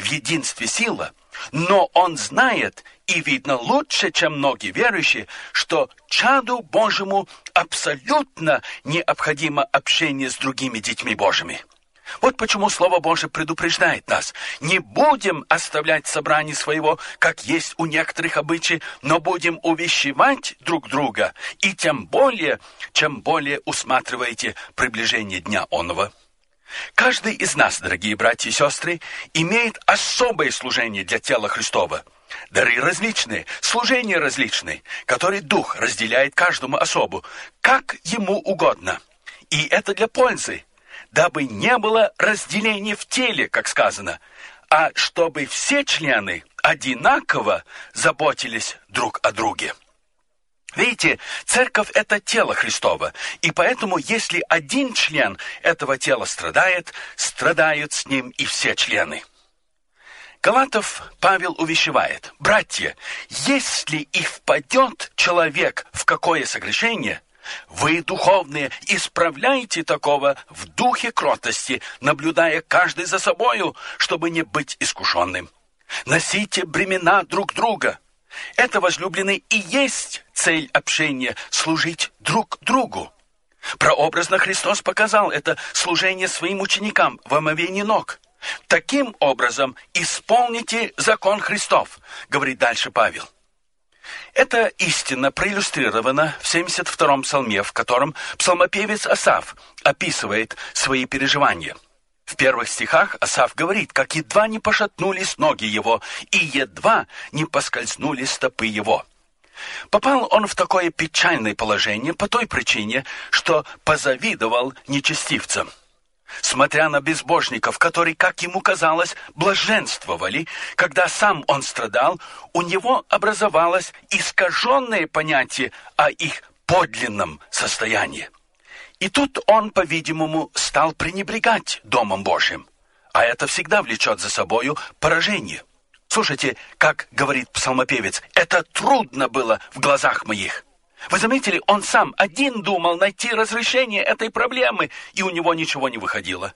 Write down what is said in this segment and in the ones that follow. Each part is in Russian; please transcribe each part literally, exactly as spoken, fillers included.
единстве сила, но он знает, и видно лучше, чем многие верующие, что чаду Божьему абсолютно необходимо общение с другими детьми Божьими. Вот почему Слово Божие предупреждает нас. Не будем оставлять собрание своего, как есть у некоторых обычаев, но будем увещевать друг друга, и тем более, чем более усматриваете приближение дня оного. Каждый из нас, дорогие братья и сестры, имеет особое служение для тела Христова. Дары различные, служения различные, которые Дух разделяет каждому особу, как ему угодно. И это для пользы, дабы не было разделения в теле, как сказано, а чтобы все члены одинаково заботились друг о друге. Видите, церковь – это тело Христово, и поэтому, если один член этого тела страдает, страдают с ним и все члены. Галатов Павел увещевает: «Братья, если и впадет человек в какое согрешение, вы, духовные, исправляйте такого в духе кротости, наблюдая каждый за собою, чтобы не быть искушенным. Носите бремена друг друга». Это, возлюбленные, и есть цель общения – служить друг другу. Прообразно Христос показал это служение своим ученикам в омовении ног. «Таким образом исполните закон Христов», говорит дальше Павел. Эта истина проиллюстрирована в семьдесят втором псалме, в котором псалмопевец Асаф описывает свои переживания. В первых стихах Асаф говорит, как едва не пошатнулись ноги его, и едва не поскользнулись стопы его. Попал он в такое печальное положение по той причине, что позавидовал нечестивцам. Смотря на безбожников, которые, как ему казалось, блаженствовали, когда сам он страдал, у него образовалось искаженное понятие о их подлинном состоянии. И тут он, по-видимому, стал пренебрегать Домом Божьим, а это всегда влечет за собою поражение. Слушайте, как говорит псалмопевец, «это трудно было в глазах моих». Вы заметили, он сам один думал найти разрешение этой проблемы, и у него ничего не выходило.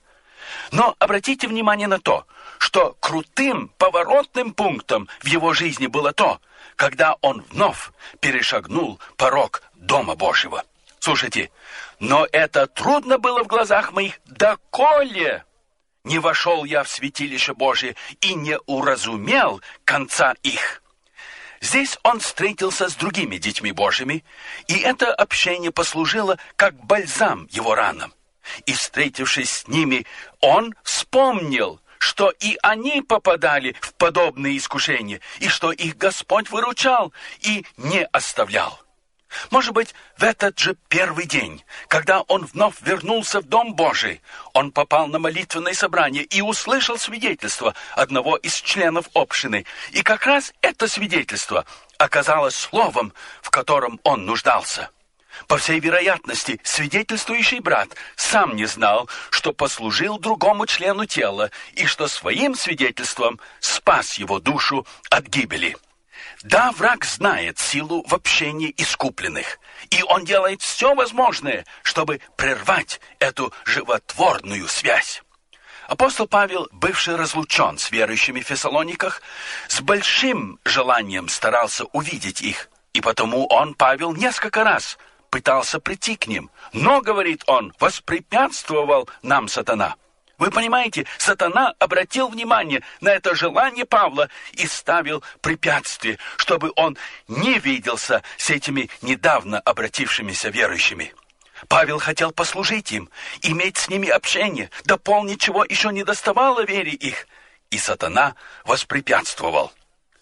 Но обратите внимание на то, что крутым поворотным пунктом в его жизни было то, когда он вновь перешагнул порог Дома Божьего. Слушайте, «но это трудно было в глазах моих, доколе не вошел я в святилище Божие и не уразумел конца их». Здесь он встретился с другими детьми Божьими, и это общение послужило как бальзам его ранам. И, встретившись с ними, он вспомнил, что и они попадали в подобные искушения, и что их Господь выручал и не оставлял. Может быть, в этот же первый день, когда он вновь вернулся в Дом Божий, он попал на молитвенное собрание и услышал свидетельство одного из членов общины. И как раз это свидетельство оказалось словом, в котором он нуждался. По всей вероятности, свидетельствующий брат сам не знал, что послужил другому члену тела и что своим свидетельством спас его душу от гибели. Да, враг знает силу в общении искупленных, и он делает все возможное, чтобы прервать эту животворную связь. Апостол Павел, бывший разлучен с верующими в Фессалониках, с большим желанием старался увидеть их, и потому он, Павел, несколько раз пытался прийти к ним, но, говорит он, воспрепятствовал нам сатана. Вы понимаете, сатана обратил внимание на это желание Павла и ставил препятствие, чтобы он не виделся с этими недавно обратившимися верующими. Павел хотел послужить им, иметь с ними общение, дополнить, чего еще не доставало вере их, и сатана воспрепятствовал.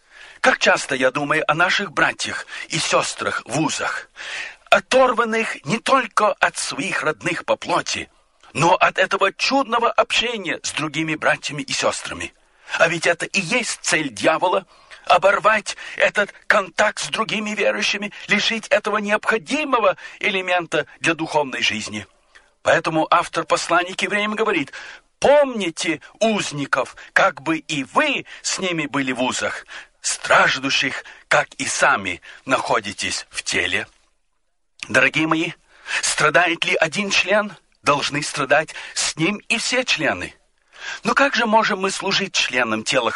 Как часто я думаю о наших братьях и сестрах в вузах, оторванных не только от своих родных по плоти, но от этого чудного общения с другими братьями и сестрами. А ведь это и есть цель дьявола – оборвать этот контакт с другими верующими, лишить этого необходимого элемента для духовной жизни. Поэтому автор послания к евреям говорит: «Помните узников, как бы и вы с ними были в узах, страждущих, как и сами находитесь в теле». Дорогие мои, страдает ли один член – должны страдать с ним и все члены. Но как же можем мы служить членам тела